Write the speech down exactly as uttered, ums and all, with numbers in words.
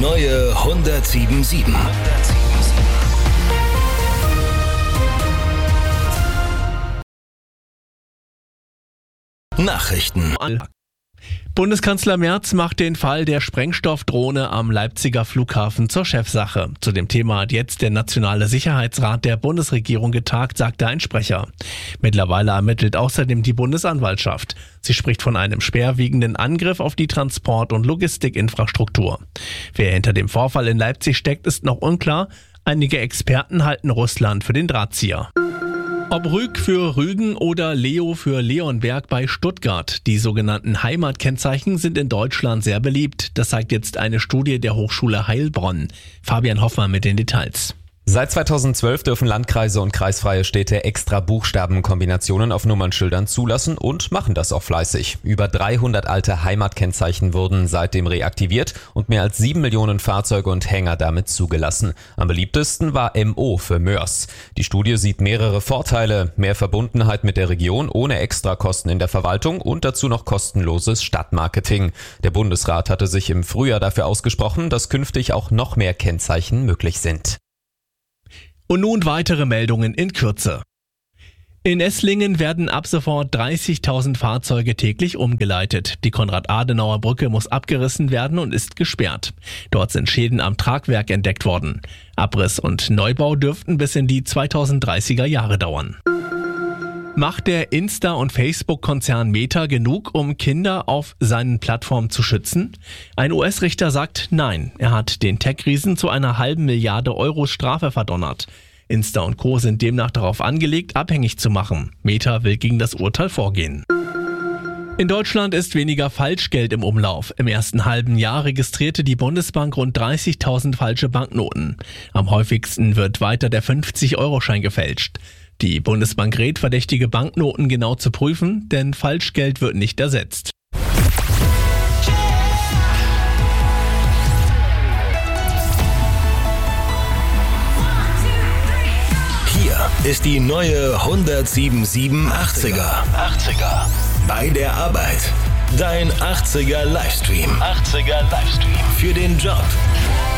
neue hundertsieben sieben. Nachrichten. Bundeskanzler Merz macht den Fall der Sprengstoffdrohne am Leipziger Flughafen zur Chefsache. Zu dem Thema hat jetzt der Nationale Sicherheitsrat der Bundesregierung getagt, sagte ein Sprecher. Mittlerweile ermittelt außerdem die Bundesanwaltschaft. Sie spricht von einem schwerwiegenden Angriff auf die Transport- und Logistikinfrastruktur. Wer hinter dem Vorfall in Leipzig steckt, ist noch unklar. Einige Experten halten Russland für den Drahtzieher. Ob Rüg für Rügen oder Leo für Leonberg bei Stuttgart. Die sogenannten Heimatkennzeichen sind in Deutschland sehr beliebt. Das zeigt jetzt eine Studie der Hochschule Heilbronn. Fabian Hoffmann mit den Details. Seit zweitausendzwölf dürfen Landkreise und kreisfreie Städte extra Buchstabenkombinationen auf Nummernschildern zulassen und machen das auch fleißig. Über dreihundert alte Heimatkennzeichen wurden seitdem reaktiviert und mehr als sieben Millionen Fahrzeuge und Hänger damit zugelassen. Am beliebtesten war M O für Mörs. Die Studie sieht mehrere Vorteile: mehr Verbundenheit mit der Region ohne Extrakosten in der Verwaltung und dazu noch kostenloses Stadtmarketing. Der Bundesrat hatte sich im Frühjahr dafür ausgesprochen, dass künftig auch noch mehr Kennzeichen möglich sind. Und nun weitere Meldungen in Kürze. In Esslingen werden ab sofort dreißigtausend Fahrzeuge täglich umgeleitet. Die Konrad-Adenauer-Brücke muss abgerissen werden und ist gesperrt. Dort sind Schäden am Tragwerk entdeckt worden. Abriss und Neubau dürften bis in die zweitausenddreißiger Jahre dauern. Macht der Insta- und Facebook-Konzern Meta genug, um Kinder auf seinen Plattformen zu schützen? Ein U S-Richter sagt nein. Er hat den Tech-Riesen zu einer halben Milliarde Euro Strafe verdonnert. Insta und Co. sind demnach darauf angelegt, abhängig zu machen. Meta will gegen das Urteil vorgehen. In Deutschland ist weniger Falschgeld im Umlauf. Im ersten halben Jahr registrierte die Bundesbank rund dreißigtausend falsche Banknoten. Am häufigsten wird weiter der fünfzig-Euro-Schein gefälscht. Die Bundesbank rät, verdächtige Banknoten genau zu prüfen, denn Falschgeld wird nicht ersetzt. Hier ist die neue hundertsieben achtziger. achtziger. Bei der Arbeit. Dein achtziger Livestream. achtziger Livestream. Für den Job.